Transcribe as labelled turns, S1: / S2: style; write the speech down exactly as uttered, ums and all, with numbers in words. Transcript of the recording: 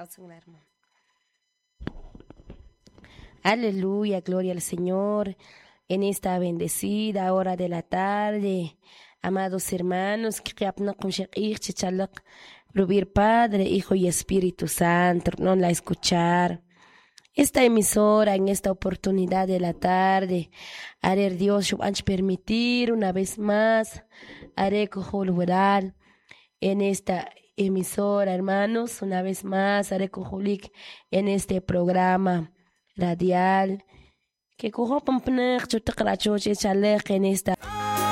S1: Aleluya, gloria al Señor. En esta bendecida hora de la tarde, amados hermanos, que Rubir Padre, Hijo y Espíritu Santo, no la escuchar. Esta emisora en esta oportunidad de la tarde, haré Dios permitir una vez más, haré colaborar en esta emisora, hermanos, una vez más, haré cojulik en este programa radial, que cojo pampanec, chutak rachoche, chalek en esta.